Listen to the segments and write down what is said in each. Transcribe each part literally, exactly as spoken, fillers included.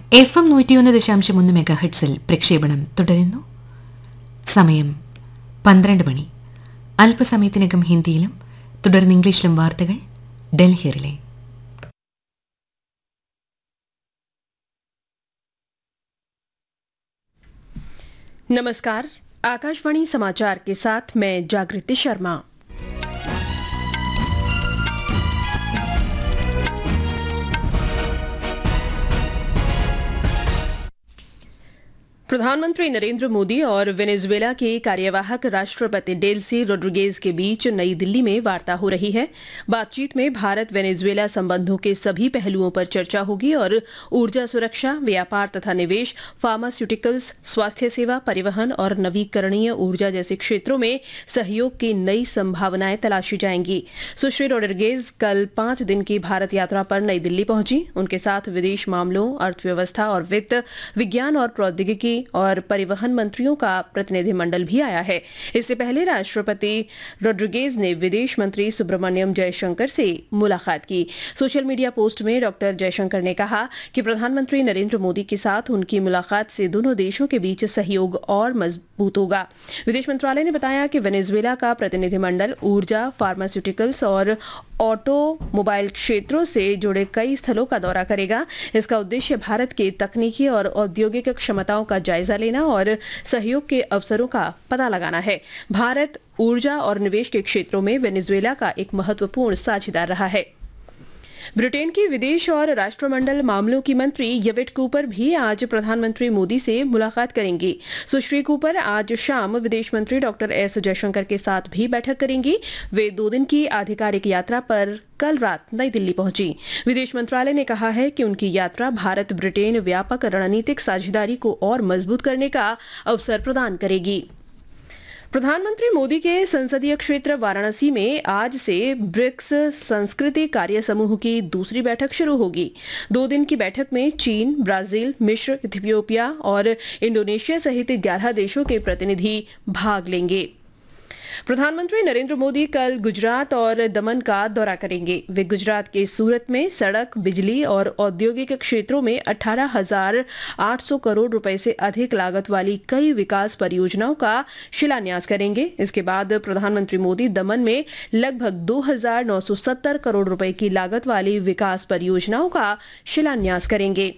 F M നൂറ്റിയൊന്ന് ദശാംശം ഒന്ന് മെഗാഹെഡ്സിൽ പ്രക്ഷേപണം തുടരുന്നു. സമയം പന്ത്രണ്ട് മണി. അല്പസമയത്തിനകം ഹിന്ദിയിലും തുടർന്ന് ഇംഗ്ലീഷിലും വാർത്തകൾ ഡൽഹിയിലെ. नमस्कार, आकाशवाणी समाचार के साथ मैं जागृति शर्मा। प्रधानमंत्री नरेंद्र मोदी और वेनेजुएला के कार्यवाहक राष्ट्रपति डेल्सी रोड्रिगेज के बीच नई दिल्ली में वार्ता हो रही है। बातचीत में भारत वेनेजुएला संबंधों के सभी पहलुओं पर चर्चा होगी और ऊर्जा सुरक्षा, व्यापार तथा निवेश, फार्मास्यूटिकल्स, स्वास्थ्य सेवा, परिवहन और नवीकरणीय ऊर्जा जैसे क्षेत्रों में सहयोग की नई संभावनाएं तलाशी जाएंगी। सुश्री रोड्रिगेज कल पांच दिन की भारत यात्रा पर नई दिल्ली पहुंची। उनके साथ विदेश मामलों, अर्थव्यवस्था और वित्त, विज्ञान और प्रौद्योगिकी और परिवहन मंत्रियों का प्रतिनिधिमंडल भी आया है। इससे पहले राष्ट्रपति रोड्रिगेज ने विदेश मंत्री सुब्रमण्यम जयशंकर से मुलाकात की। सोशल मीडिया पोस्ट में डॉक्टर जयशंकर ने कहा कि प्रधानमंत्री नरेंद्र मोदी के साथ उनकी मुलाकात से दोनों देशों के बीच सहयोग और मजबूत होगा। विदेश मंत्रालय ने बताया कि वेनेजुएला का प्रतिनिधिमंडल ऊर्जा, फार्मास्यूटिकल्स और ऑटोमोबाइल क्षेत्रों से जुड़े कई स्थलों का दौरा करेगा। इसका उद्देश्य भारत के तकनीकी और औद्योगिक क्षमताओं का जायजा लेना और सहयोग के अवसरों का पता लगाना है। भारत ऊर्जा और निवेश के क्षेत्रों में वेनेजुएला का एक महत्वपूर्ण साझेदार रहा है। ब्रिटेन की विदेश और राष्ट्रमंडल मामलों की मंत्री यवेट कूपर भी आज प्रधानमंत्री मोदी से मुलाकात करेंगी। सुश्री कूपर आज शाम विदेश मंत्री डॉक्टर एस जयशंकर के साथ भी बैठक करेंगी। वे दो दिन की आधिकारिक यात्रा पर कल रात नई दिल्ली पहुंची। विदेश मंत्रालय ने कहा है कि उनकी यात्रा भारत ब्रिटेन व्यापक रणनीतिक साझेदारी को और मजबूत करने का अवसर प्रदान करेगी। प्रधानमंत्री मोदी के संसदीय क्षेत्र वाराणसी में आज से ब्रिक्स संस्कृति कार्य समूह की दूसरी बैठक शुरू होगी। दो दिन की बैठक में चीन, ब्राजील, मिस्र, इथियोपिया और इंडोनेशिया सहित ग्यारह देशों के प्रतिनिधि भाग लेंगे। प्रधानमंत्री नरेंद्र मोदी कल गुजरात और दमन का दौरा करेंगे। वे गुजरात के सूरत में सड़क, बिजली और औद्योगिक क्षेत्रों में अठारह हजार आठ सौ करोड़ रुपए से अधिक लागत वाली कई विकास परियोजनाओं का शिलान्यास करेंगे। इसके बाद प्रधानमंत्री मोदी दमन में लगभग दो हजार नौ सौ सत्तर करोड़ रुपए की लागत वाली विकास परियोजनाओं का शिलान्यास करेंगे।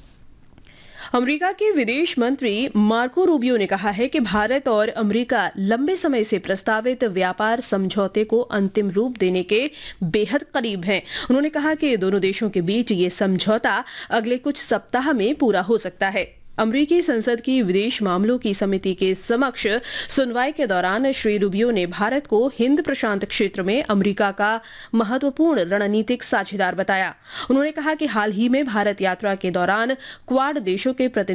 अमेरिका के विदेश मंत्री मार्को रूबियो ने कहा है कि भारत और अमेरिका लंबे समय से प्रस्तावित व्यापार समझौते को अंतिम रूप देने के बेहद करीब हैं। उन्होंने कहा कि दोनों देशों के बीच ये समझौता अगले कुछ सप्ताह में पूरा हो सकता है। अमेरिकी संसद की विदेश मामलों की समिति के समक्ष सुनवाई के दौरान श्री रूबियो ने भारत को हिंद प्रशांत क्षेत्र में अमेरिका का महत्वपूर्ण रणनीतिक साझेदार बताया। उन्होंने कहा कि हाल ही में भारत यात्रा के दौरान क्वाड देशों के प्रतिनिधि